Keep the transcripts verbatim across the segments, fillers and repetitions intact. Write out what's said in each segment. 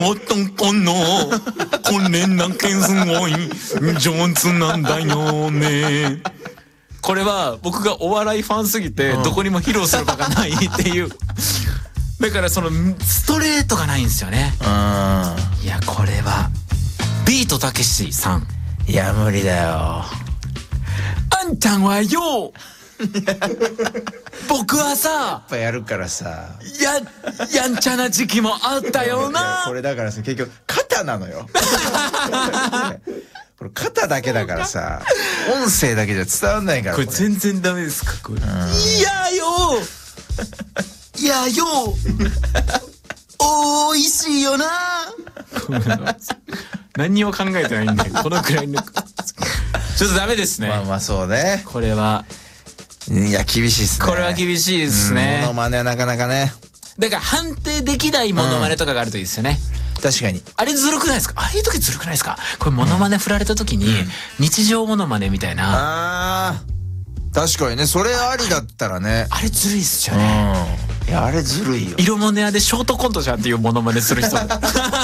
男のこれだけすごい上手なんだよね。これは僕がお笑いファンすぎてどこにも披露する場がないっていう。だからそのストレートがないんですよね。いやこれはビートたけしさん。 いや無理だよ。 あんたんはよ僕はさやっぱやるからさややんちゃな時期もあったよな。 これだからさ結局肩なのよこれ肩だけだからさ音声だけじゃ伝わんないから。 これ全然ダメですかこれ。いやよいやよおいしいよな。何にも考えてないんでこのくらいのちょっとダメですね。 まあまあそうね。 これはいや厳しいっすね。 これは厳しいですね。 モノマネはなかなかね。 だから判定できないモノマネとかがあるといいですよね。 確かに。 あれずるくないですか。ああいう時ずるくないですか。これモノマネ振られた時に日常モノマネみたいな。 あー確かにね。それありだったらね。 あれずるいっすよね。 いやあれずるいよ。 色モネアでショートコントじゃんっていうモノマネする人あ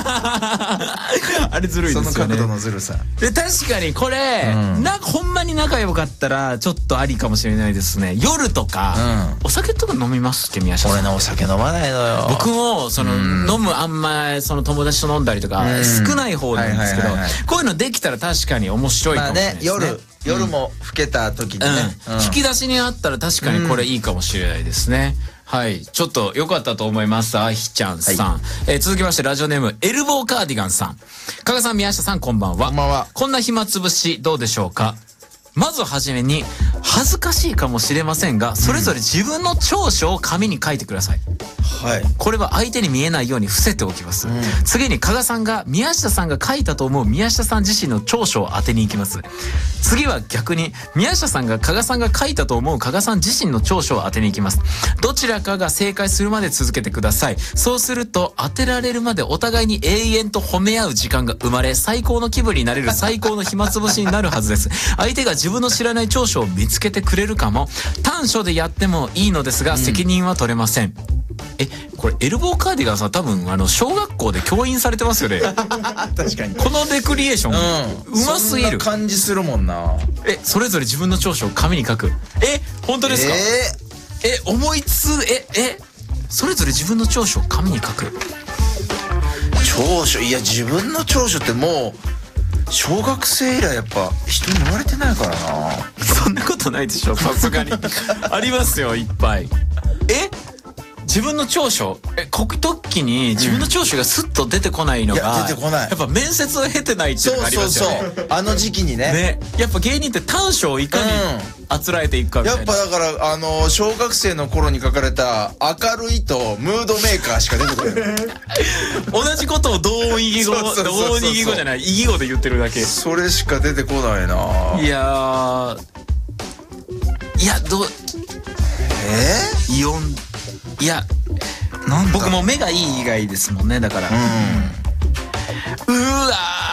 れずるいですよね。 その角度のずるさで確かにこれ、うん、なんかほんまに仲良かったらちょっとありかもしれないですね。夜とか、うん、お酒とか飲みますって宮下さん。 俺ねお酒飲まないのよ。 僕もその、うん、飲むあんまその友達と飲んだりとか、うん、少ない方なんですけど、こういうのできたら確かに面白いかもしれないですね。 まあね夜夜も更けた時にね、 うんうん、引き出しにあったら確かにこれいいかもしれないですね。はい。ちょっと良かったと思います。あひちゃんさん。はい、えー、続きまして、ラジオネーム、エルボーカーディガンさん。加賀さん、宮下さん、こんばんは。 こんばんは。 こんな暇つぶし、どうでしょうか。まずはじめに、恥ずかしいかもしれませんが、それぞれ自分の長所を紙に書いてください。 はい。 これは相手に見えないように伏せておきます。うん、次に加賀さんが宮下さんが書いたと思う宮下さん自身の長所を当てに行きます。次は逆に宮下さんが加賀さんが書いたと思う加賀さん自身の長所を当てに行きます。どちらかが正解するまで続けてください。そうすると当てられるまでお互いに永遠と褒め合う時間が生まれ、最高の気分になれる最高の暇つぶしになるはずです。相手が自分の知らない長所を見つけてくれるかも。短所でやってもいいのですが、うん、責任は取れません。え、これエルボーカーディガンさん多分あの小学校で教員されてますよね。 確かに。このレクリエーション、うん、うますぎる。 そんな感じするもんな。 え、それぞれ自分の長所を紙に書く。え、本当ですか。えー、え、思いつええそれぞれ自分の長所を紙に書く。 長所、いや自分の長所ってもう小学生以来やっぱ人に言われてないからな。 そんなことないでしょ、さすがに。ありますよいっぱい。え、自分の長所、え、書くときに自分の長所がスッと出てこないのが、 うん、いや出てこない。 やっぱ面接を経てないっていうのがありますよね。 そうそうそう。あの時期にね。 ね、やっぱ芸人って短所をいかにあつらえていくかみたいな。 やっぱだからあの小学生の頃に書かれた明るいとムードメーカーしか出てこない。 同じことを同音異義語、同音異義語じゃない異義語で言ってるだけ。 それしか出てこないな。 いやー、いやどう、 えー、 イオン、いやなん僕も目がいい以外ですもんね。だから、うん、うわ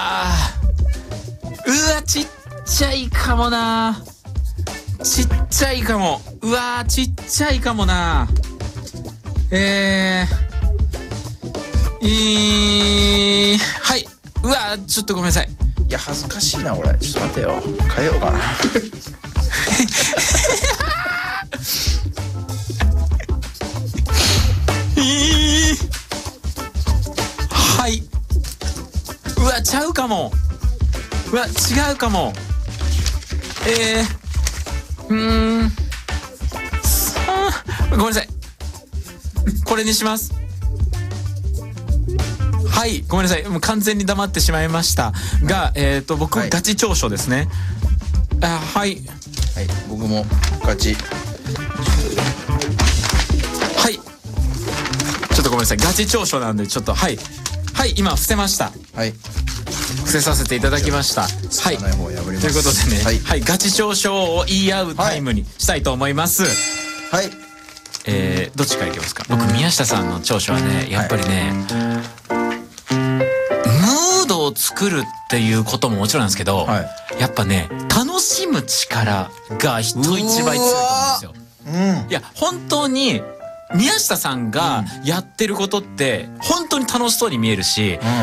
ー、うわちっちゃいかもな。ちっちゃいかも。うわーちっちゃいかもな。えー、いー、はい。うわーちょっとごめんなさい。 いや恥ずかしいな俺。ちょっと待てよ、変えようかな。 はい。うわちゃうかも。うわ違うかも。えー、うーん、さあごめんなさい、これにします。はい、ごめんなさい、もう完全に黙ってしまいましたが、えっと僕、はい、ガチ長所ですね。あ、はい、 はい、僕もガチ。 はい、ちょっとごめんなさい、ガチ長所なんでちょっと、はいはい、今伏せました。 はい、 伏せさせていただきました。はい、ということでね、はい、はい、ガチ長所を言い合うタイムにしたいと思います。 はい、 えー、どっちからいきますか。僕宮下さんの長所はね、やっぱりね、はい、ムードを作るっていうことももちろんなんですけど、はい、やっぱね楽しむ力が人一倍強いと思うんですよ。うん、いや本当に宮下さんがやってることって本当に楽しそうに見えるし、